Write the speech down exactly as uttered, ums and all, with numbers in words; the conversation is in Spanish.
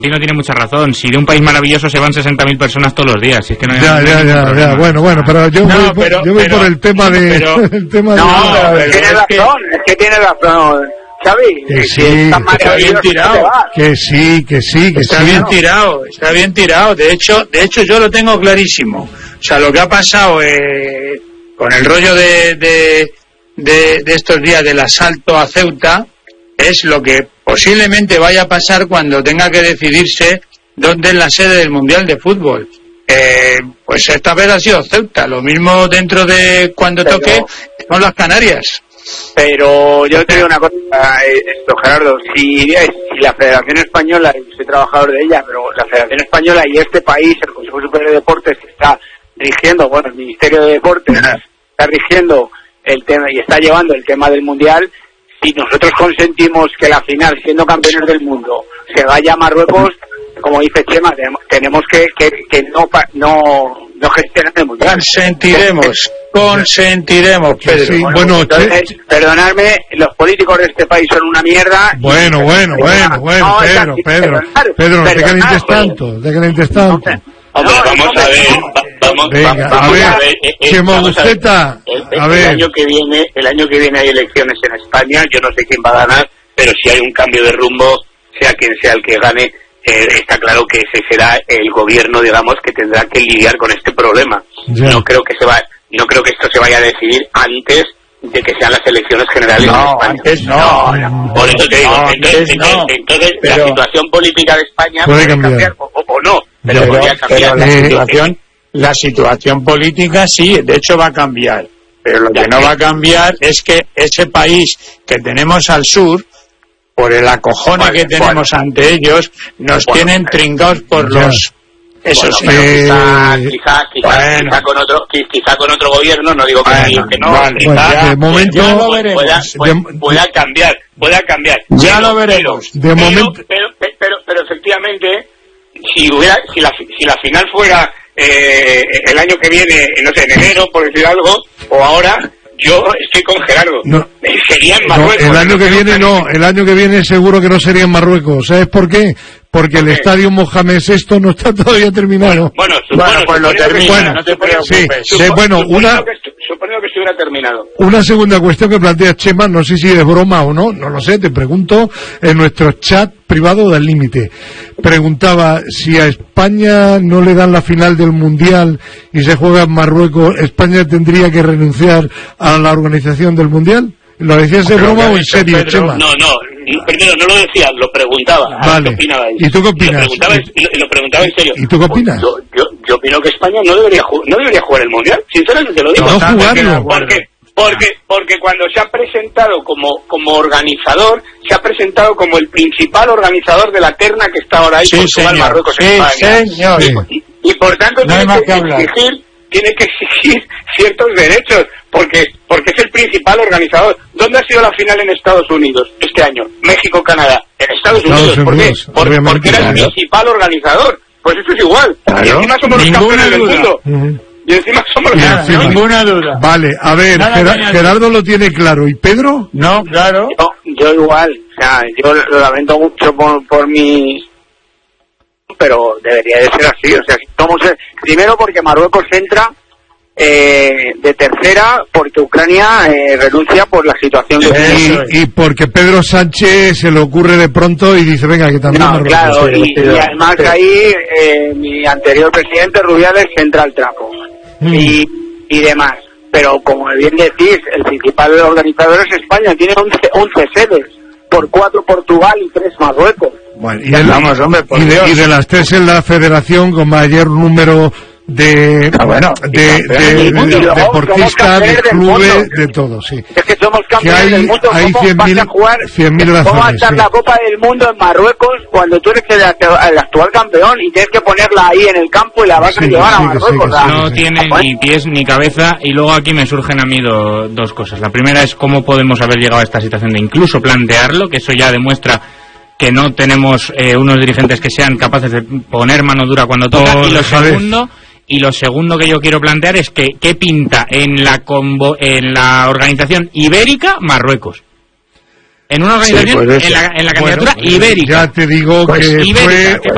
no tiene mucha razón. Si de un país maravilloso se van sesenta mil personas todos los días. Si es que no hay ya, ya, ya, ya. Bueno, bueno, pero yo no, voy, pero, yo voy pero, por el tema de... Pero, el tema no, de... pero, pero tiene es razón, que, es que tiene razón, Xavi. Que sí, está, está bien tirado. Que sí, que sí, que está sí. bien tirado, está bien tirado. De hecho, de hecho yo lo tengo clarísimo. O sea, lo que ha pasado eh, con el rollo de, de, de, de estos días del asalto a Ceuta es lo que posiblemente vaya a pasar cuando tenga que decidirse dónde es la sede del Mundial de Fútbol. Eh, pues esta vez ha sido Ceuta, lo mismo dentro de cuando pero, toque son las Canarias. Pero yo te digo una cosa, esto Gerardo, si, si la Federación Española, y soy trabajador de ella, pero la Federación Española y este país, el Consejo Superior de Deportes, está rigiendo, bueno, el Ministerio de Deportes está rigiendo el tema y está llevando el tema del Mundial. Si nosotros consentimos que la final, siendo campeones del mundo, se vaya a Marruecos, como dice Chema, tenemos que, que, que no, no, no gestionar el Mundial. Consentiremos, consentiremos, Pedro. Sí, Bueno, bueno, entonces, che, perdonadme, los políticos de este país son una mierda. bueno, y, bueno, bueno, bueno, no, Pedro, así, Pedro, perdonar, Pedro, no te perdonar, calientes pues. tanto, no te calientes tanto. Hombre, No, vamos hombre, a ver, no. va- vamos, Venga, va- a vamos ver, a ver, eh, eh, Chema vamos a ver. Buceta, El, el- a el ver. año que viene, el año que viene hay elecciones en España, yo no sé quién va a ganar, pero si hay un cambio de rumbo, sea quien sea el que gane, eh, está claro que ese será el gobierno, digamos, que tendrá que lidiar con este problema. Ya. No creo que se va, no creo que esto se vaya a decidir antes de que sean las elecciones generales en No, España. antes no. no. Por eso te digo, No, entonces, antes no. entonces, entonces Pero- la situación política de España Puede puede, cambiar. cambiar, o, o- o no, pero, Pero, podría cambiar. pero la Eh, situación, la situación política sí, de hecho va a cambiar. Pero lo que no va a cambiar es que ese país que tenemos al sur, por el acojone Bueno, que tenemos bueno. ante ellos, nos Bueno, tienen trincados por ya. los... Eso Bueno, sí. pero Eh, quizá, quizá, quizá, bueno. quizá con otro, qui- quizá con otro gobierno, no digo que, Bueno, sí, que no, vale. quizá, Bueno, de pues, momento- ya lo Ya lo veremos. Pueda, De- pueda- pueda cambiar, pueda cambiar. Ya Pero- lo veremos. De pero, momento- pero, pero, pero, pero efectivamente, si hubiera, si la, si la final fuera eh, el año que viene, no sé, en enero, por decir algo, o ahora, yo estoy con Gerardo. No. Eh, Sería en No, Marruecos. el año que Pero viene no, el año que viene seguro que no sería en Marruecos. ¿Sabes por qué? Porque el qué? estadio Mohamed sexto no está todavía terminado. Bueno, su- Bueno, bueno, pues lo suponiendo que- termina, bueno, no te suponiendo- preocupes. Sí, sí, bueno, suponiendo una- que estu- suponiendo que estuviera terminado. Una segunda cuestión que plantea Chema, no sé si es broma o no, no lo sé, te pregunto en nuestro chat privado del límite. Preguntaba si a España no le dan la final del Mundial y se juega en Marruecos, ¿España tendría que renunciar a la organización del Mundial? ¿Lo decías de Pero broma que o ha en dicho serio, Pedro, Chema? No, no, primero no lo decía, lo preguntaba. a ver Vale. ¿Qué opinaba él. ¿Y tú qué Lo opinas? preguntaba, y lo, y lo preguntaba en serio. ¿Y tú qué opinas? Yo, yo, yo opino que España no debería, ju- no debería jugar el Mundial, sinceramente lo digo. No Totalmente jugarlo. de acuerdo. Porque, porque, porque cuando se ha presentado como, como organizador, se ha presentado como el principal organizador de la terna que está ahora ahí, Sí, Portugal, señor. Marruecos, Sí, España. señor. Sí. Y, y por tanto No hay tiene, más que que hablar. exigir, tiene que exigir ciertos derechos, porque, porque es el principal organizador. ¿Dónde ha sido la final en Estados Unidos este año? México-Canadá. En Estados, Estados Unidos. ¿Por qué? Unidos, Por- obviamente, porque era el claro. principal organizador. Pues eso es igual. Claro. Y encima somos los Ninguna campeones del duda. mundo. Ujú. Y encima somos los Y campeones. encima- Ninguna duda. Vale, a ver, Nada Gera- que añadir. Gerardo lo tiene claro. ¿Y Pedro? No, claro. Yo, yo igual, o sea, yo lo lamento mucho por, por mi... Pero debería de ser así, o sea, si somos el- primero porque Marruecos entra eh, de tercera, porque Ucrania eh, renuncia por la situación que tiene. Eso es. Y, y porque Pedro Sánchez se le ocurre de pronto y dice, venga, que también No, Marruecos. claro, sí, y, sí, y sí. además que ahí eh, mi anterior presidente Rubiales entra al trapo Mm. y, y demás. Pero como bien decís, el principal organizador es España, tiene once sedes, por cuatro Portugal y tres Marruecos. Bueno, y, el- Vamos, hombre, por y de, Dios. y de las tres en la federación con mayor número de, Ah, bueno, y de, campeones de- del mundo. de Y luego somos deportistas, de campeones del clubes, mundo. de todo, sí. Es que somos Que campeones hay, del mundo, hay ¿cómo cien vas mil a jugar? ¿Cómo va a razones. estar Sí. la Copa del Mundo en Marruecos cuando tú eres el, el actual campeón y tienes que ponerla ahí en el campo y la vas Sí, a llevar sí, a que Marruecos? sí, que o sea, sí, No sí. tiene Bueno. ni pies ni cabeza, y luego aquí me surgen a mí do- dos cosas. La primera es cómo podemos haber llegado a esta situación de incluso plantearlo, que eso ya demuestra que no tenemos eh, unos dirigentes que sean capaces de poner mano dura cuando toca. Por Y lo Javier. segundo, y lo segundo que yo quiero plantear es que qué pinta en la convo- en la organización ibérica Marruecos. En una organización, pues eso. en la, en la Bueno, candidatura ibérica. ya te digo Pues que ibérica, fue que